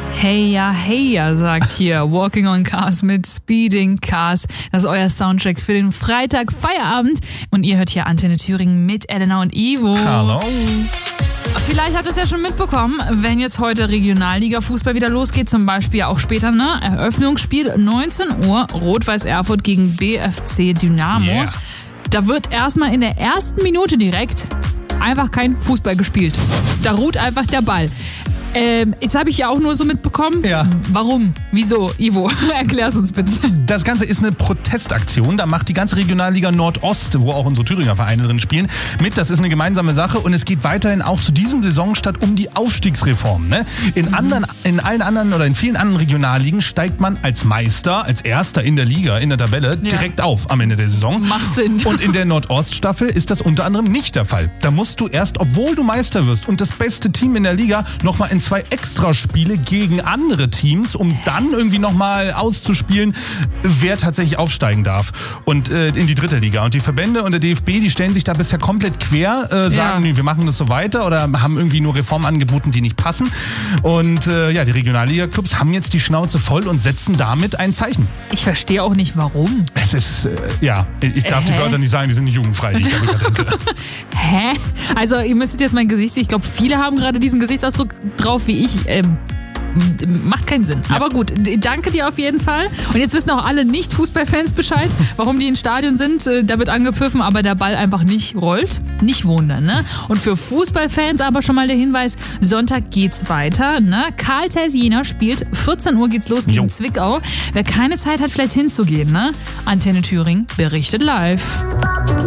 Hey ja, sagt hier Walking on Cars mit Speeding Cars. Das ist euer Soundtrack für den Freitag Feierabend. Und ihr hört hier Antenne Thüringen mit Elena und Ivo. Hallo. Vielleicht habt ihr es ja schon mitbekommen, wenn jetzt heute Regionalliga-Fußball wieder losgeht, zum Beispiel auch später, ne? Eröffnungsspiel 19 Uhr, Rot-Weiß Erfurt gegen BFC Dynamo. Yeah. Da wird erstmal in der ersten Minute direkt einfach kein Fußball gespielt. Da ruht einfach der Ball. Jetzt habe ich ja auch nur so mitbekommen. Ja. Warum? Wieso? Ivo, erklär's uns bitte. Das Ganze ist eine Protestaktion. Da macht die ganze Regionalliga Nordost, wo auch unsere Thüringer Vereine drin spielen, mit. Das ist eine gemeinsame Sache und es geht weiterhin auch zu diesem Saisonstart um die Aufstiegsreform. Ne? In allen anderen oder in vielen anderen Regionalligen steigt man als Meister, als Erster in der Liga, in der Tabelle, direkt auf am Ende der Saison. Macht Sinn. Und in der Nordoststaffel ist das unter anderem nicht der Fall. Da musst du erst, obwohl du Meister wirst und das beste Team in der Liga, nochmal in 2 Extraspiele gegen andere Teams, um dann irgendwie nochmal auszuspielen, wer tatsächlich aufsteigen darf und in die 3. Liga. Und die Verbände und der DFB, die stellen sich da bisher komplett quer, sagen, nee, wir machen das so weiter oder haben irgendwie nur Reformen angeboten, die nicht passen. Und die Regionalliga-Clubs haben jetzt die Schnauze voll und setzen damit ein Zeichen. Ich verstehe auch nicht, warum. Es ist, ich darf die Wörter nicht sagen, die sind nicht jugendfrei, die ich darüber denke. Hä? Also ihr müsstet jetzt mein Gesicht sehen. Ich glaube, viele haben gerade diesen Gesichtsausdruck drauf wie ich. Macht keinen Sinn. Ja. Aber gut, danke dir auf jeden Fall. Und jetzt wissen auch alle Nicht-Fußballfans Bescheid, warum die im Stadion sind. Da wird angepfiffen, aber der Ball einfach nicht rollt. Nicht wundern, ne? Und für Fußballfans aber schon mal der Hinweis, Sonntag geht's weiter, ne? Karl Zeiss Jena spielt, 14 Uhr geht's los gegen Zwickau. Wer keine Zeit hat, vielleicht hinzugehen, ne? Antenne Thüringen berichtet live.